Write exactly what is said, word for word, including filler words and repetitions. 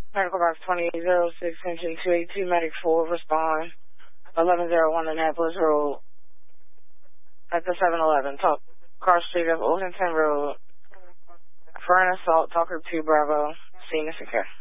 Medical box twenty oh six, engine two eighty-two, medic four, respond. eleven oh one Annapolis Road. At the seven eleven, talk, Car Street of Oldington Road. For an assault, Talker two Bravo, scene is secure.